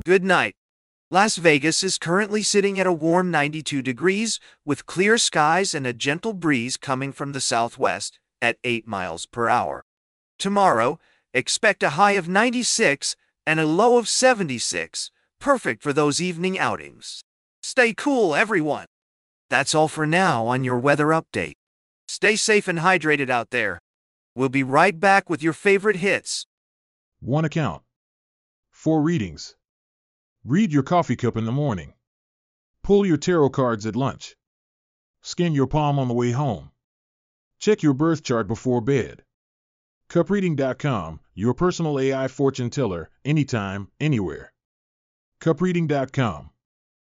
Good night. Las Vegas is currently sitting at a warm 92 degrees with clear skies and a gentle breeze coming from the southwest at 8 miles per hour. Tomorrow, expect a high of 96 and a low of 76, perfect for those evening outings. Stay cool, everyone. That's all for now on your weather update. Stay safe and hydrated out there. We'll be right back with your favorite hits. 1 account. 4 readings. Read your coffee cup in the morning. Pull your tarot cards at lunch. Scan your palm on the way home. Check your birth chart before bed. CupReading.com, your personal AI fortune teller, anytime, anywhere. CupReading.com.